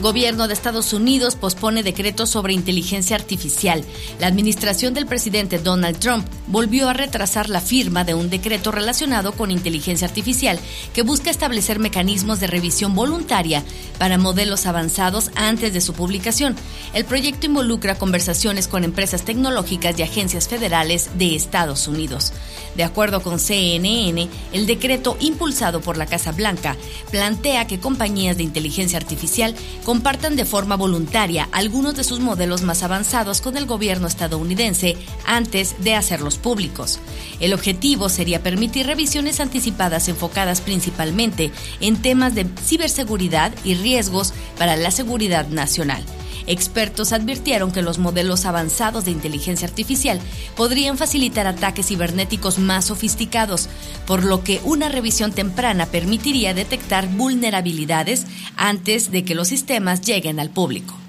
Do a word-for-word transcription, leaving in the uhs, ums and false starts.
gobierno de Estados Unidos pospone decreto sobre inteligencia artificial. La administración del presidente Donald Trump volvió a retrasar la firma de un decreto relacionado con inteligencia artificial que busca establecer mecanismos de revisión voluntaria para modelos avanzados antes de su publicación. El proyecto involucra conversaciones con empresas tecnológicas y agencias federales de Estados Unidos. De acuerdo con C N N, el decreto impulsado por la Casa Blanca plantea que compañías de inteligencia artificial compartan de forma voluntaria algunos de sus modelos más avanzados con el gobierno estadounidense antes de hacerlos públicos. El objetivo sería permitir revisiones anticipadas enfocadas principalmente en temas de ciberseguridad y riesgos para la seguridad nacional. Expertos advirtieron que los modelos avanzados de inteligencia artificial podrían facilitar ataques cibernéticos más sofisticados, por lo que una revisión temprana permitiría detectar vulnerabilidades antes de que los sistemas lleguen al público.